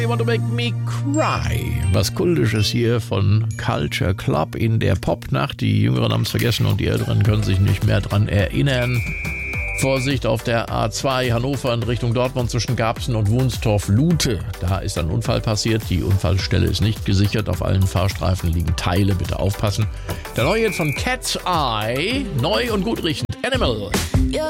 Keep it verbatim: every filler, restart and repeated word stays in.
You Want to Make Me Cry. Was Kultisches hier von Culture Club in der Popnacht. Die Jüngeren haben es vergessen und die Älteren können sich nicht mehr dran erinnern. Vorsicht auf der A zwei Hannover in Richtung Dortmund zwischen Garbsen und Wunstorf-Lute. Da ist ein Unfall passiert. Die Unfallstelle ist nicht gesichert. Auf allen Fahrstreifen liegen Teile. Bitte aufpassen. Der neue Hit von Cat's Eye. Neu und gut riechend. Animal.